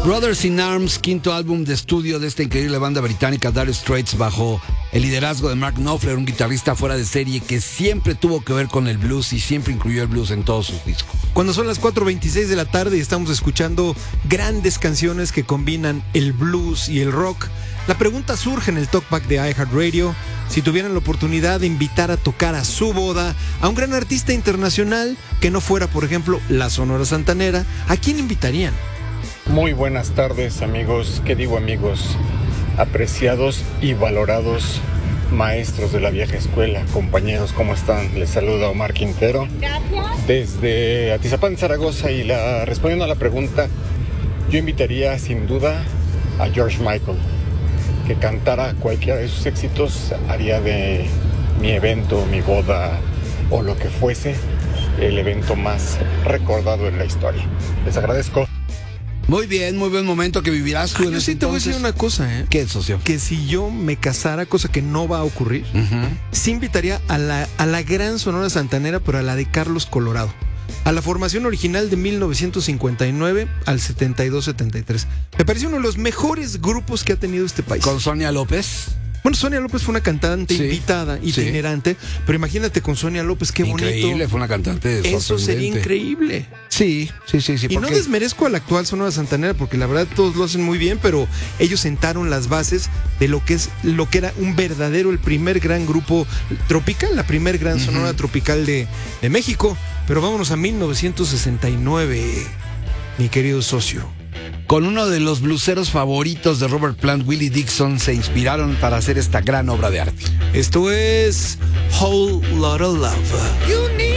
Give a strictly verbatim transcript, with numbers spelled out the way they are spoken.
Brothers in Arms, quinto álbum de estudio de esta increíble banda británica Dire Straits, bajo el liderazgo de Mark Knopfler, un guitarrista fuera de serie que siempre tuvo que ver con el blues y siempre incluyó el blues en todos sus discos. Cuando son las cuatro veintiséis de la tarde y estamos escuchando grandes canciones que combinan el blues y el rock, la pregunta surge en el Talkback de iHeartRadio: si tuvieran la oportunidad de invitar a tocar a su boda a un gran artista internacional que no fuera, por ejemplo, la Sonora Santanera, ¿a quién invitarían? Muy buenas tardes, amigos, ¿qué digo amigos? Apreciados y valorados maestros de la vieja escuela, compañeros, ¿cómo están? Les saluda Omar Quintero. Gracias. Desde Atizapán, Zaragoza, y la, respondiendo a la pregunta, yo invitaría sin duda a George Michael, que cantara cualquiera de sus éxitos, haría de mi evento, mi boda o lo que fuese, el evento más recordado en la historia. Les agradezco. Muy bien, muy buen momento que vivirás tú. Ay, en yo ese sí te voy a entonces. decir una cosa, ¿eh? ¿Qué, socio? Que si yo me casara, cosa que no va a ocurrir, Uh-huh. sí invitaría a la, a la gran Sonora Santanera, pero a la de Carlos Colorado, a la formación original de mil novecientos cincuenta y nueve al setenta y dos setenta y tres. Me pareció uno de los mejores grupos que ha tenido este país. Con Sonia López. Bueno, Sonia López fue una cantante Sí, invitada, itinerante, sí. Pero imagínate con Sonia López, qué Increíble, bonito. fue una cantante Eso sería sorprendente. increíble. Sí, sí, sí, sí. Y no porque- desmerezco a la actual Sonora Santanera, porque la verdad todos lo hacen muy bien, pero ellos sentaron las bases de lo que es lo que era un verdadero, el primer gran grupo tropical, la primer gran Sonora Uh-huh. tropical de, de México. Pero vámonos a mil novecientos sesenta y nueve, mi querido socio. Con uno de los bluseros favoritos de Robert Plant, Willie Dixon, se inspiraron para hacer esta gran obra de arte. Esto es Whole Lotta Love.